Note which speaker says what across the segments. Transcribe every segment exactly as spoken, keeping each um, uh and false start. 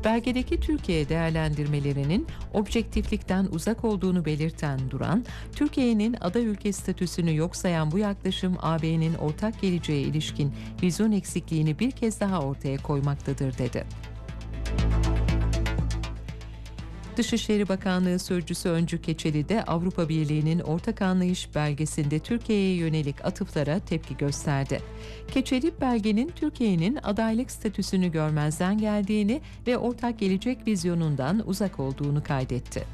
Speaker 1: Belgedeki Türkiye değerlendirmelerinin objektiflikten uzak olduğunu belirten Duran, Türkiye'nin aday ülke statüsünü yok sayan bu yaklaşım A B'nin ortak geleceğe ilişkin vizyon eksikliğini bir kez daha ortaya koymaktadır dedi. Dışişleri Bakanlığı Sözcüsü Öncü Keçeli de Avrupa Birliği'nin ortak anlayış belgesinde Türkiye'ye yönelik atıflara tepki gösterdi. Keçeli, belgenin Türkiye'nin adaylık statüsünü görmezden geldiğini ve ortak gelecek vizyonundan uzak olduğunu kaydetti.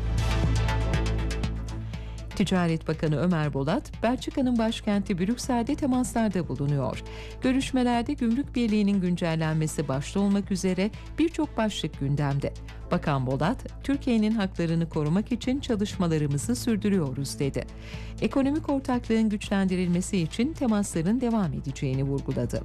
Speaker 1: Ticaret Bakanı Ömer Bolat, Belçika'nın başkenti Brüksel'de temaslarda bulunuyor. Görüşmelerde Gümrük Birliği'nin güncellenmesi başta olmak üzere birçok başlık gündemde. Bakan Bolat, Türkiye'nin haklarını korumak için çalışmalarımızı sürdürüyoruz dedi. Ekonomik ortaklığın güçlendirilmesi için temasların devam edeceğini vurguladı.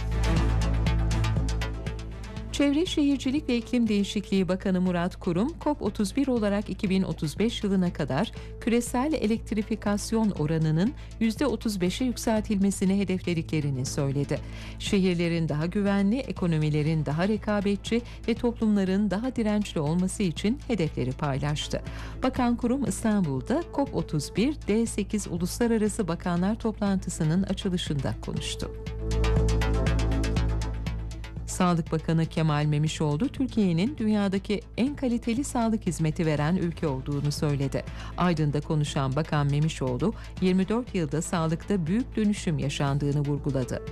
Speaker 1: Çevre Şehircilik ve İklim Değişikliği Bakanı Murat Kurum, COP otuz bir olarak iki bin otuz beş yılına kadar küresel elektrifikasyon oranının yüzde otuz beşe yükseltilmesini hedeflediklerini söyledi. Şehirlerin daha güvenli, ekonomilerin daha rekabetçi ve toplumların daha dirençli olması için hedefleri paylaştı. Bakan Kurum, İstanbul'da COP otuz bir D sekiz Uluslararası Bakanlar Toplantısı'nın açılışında konuştu. Sağlık Bakanı Kemal Memişoğlu, Türkiye'nin dünyadaki en kaliteli sağlık hizmeti veren ülke olduğunu söyledi. Aydın'da konuşan Bakan Memişoğlu, yirmi dört yılda sağlıkta büyük dönüşüm yaşandığını vurguladı.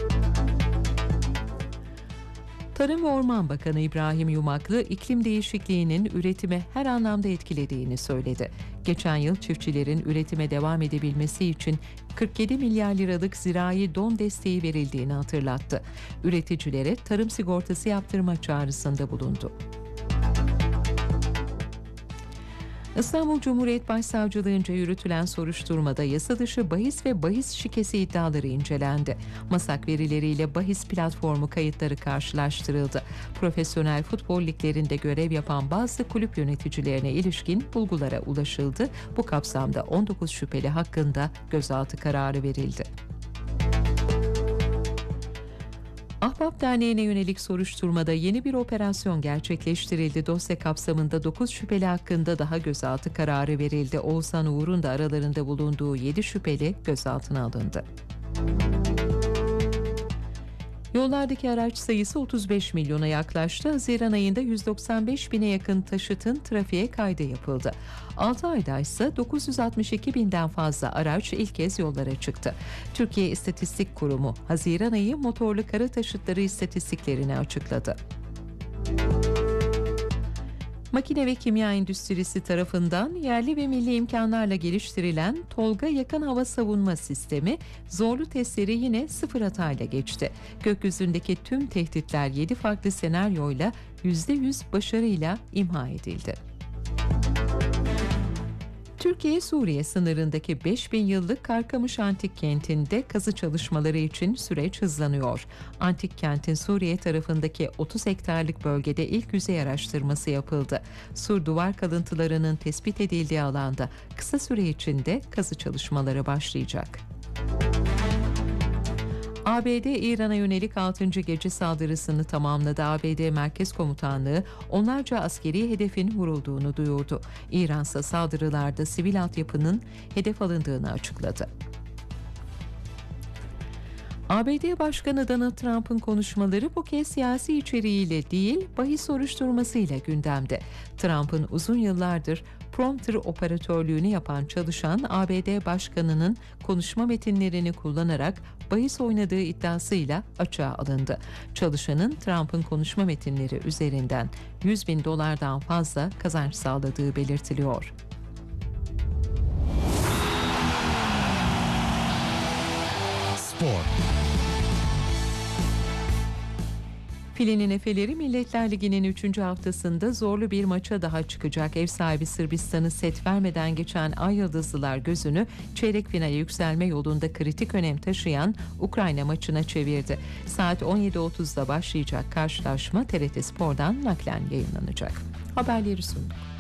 Speaker 1: Tarım ve Orman Bakanı İbrahim Yumaklı, iklim değişikliğinin üretimi her anlamda etkilediğini söyledi. Geçen yıl çiftçilerin üretime devam edebilmesi için kırk yedi milyar liralık zirai don desteği verildiğini hatırlattı. Üreticilere tarım sigortası yaptırma çağrısında bulundu. İstanbul Cumhuriyet Başsavcılığınca yürütülen soruşturmada yasa dışı bahis ve bahis şikesi iddiaları incelendi. Masak verileriyle bahis platformu kayıtları karşılaştırıldı. Profesyonel futbol liglerinde görev yapan bazı kulüp yöneticilerine ilişkin bulgulara ulaşıldı. Bu kapsamda on dokuz şüpheli hakkında gözaltı kararı verildi. Ahbap Derneği'ne yönelik soruşturmada yeni bir operasyon gerçekleştirildi. Dosya kapsamında dokuz şüpheli hakkında daha gözaltı kararı verildi. Oğuzhan Uğur'un da aralarında bulunduğu yedi şüpheli gözaltına alındı. Yollardaki araç sayısı otuz beş milyona yaklaştı. Haziran ayında yüz doksan beş bine yakın taşıtın trafiğe kaydı yapıldı. altı ayda ise dokuz yüz altmış iki binden fazla araç ilk kez yollara çıktı. Türkiye İstatistik Kurumu, Haziran ayı motorlu kara taşıtları istatistiklerini açıkladı. Makine ve kimya endüstrisi tarafından yerli ve milli imkanlarla geliştirilen Tolga Yakın Hava Savunma Sistemi zorlu testleri yine sıfır hatayla geçti. Gökyüzündeki tüm tehditler yedi farklı senaryoyla yüzde yüz başarıyla imha edildi. Türkiye-Suriye sınırındaki beş bin yıllık Karkamış Antik Kenti'nde kazı çalışmaları için süreç hızlanıyor. Antik kentin Suriye tarafındaki otuz hektarlık bölgede ilk yüzey araştırması yapıldı. Sur duvar kalıntılarının tespit edildiği alanda kısa süre içinde kazı çalışmaları başlayacak. A B D, İran'a yönelik altıncı gece saldırısını tamamladı. A B D Merkez Komutanlığı onlarca askeri hedefin vurulduğunu duyurdu. İran ise saldırılarda sivil altyapının hedef alındığını açıkladı. A B D Başkanı Donald Trump'ın konuşmaları bu kez siyasi içeriğiyle değil, bahis soruşturmasıyla gündemde. Trump'ın uzun yıllardır prompter operatörlüğünü yapan çalışan A B D Başkanı'nın konuşma metinlerini kullanarak bahis oynadığı iddiasıyla açığa alındı. Çalışanın Trump'ın konuşma metinleri üzerinden yüz bin dolardan fazla kazanç sağladığı belirtiliyor.
Speaker 2: Spor.
Speaker 1: Filenin Efeleri Milletler Ligi'nin üçüncü haftasında zorlu bir maça daha çıkacak. Ev sahibi Sırbistan'ı set vermeden geçen Ay Yıldızlılar gözünü çeyrek finale yükselme yolunda kritik önem taşıyan Ukrayna maçına çevirdi. Saat on yedi otuzda başlayacak karşılaşma T R T Spor'dan naklen yayınlanacak. Haberleri sunduk.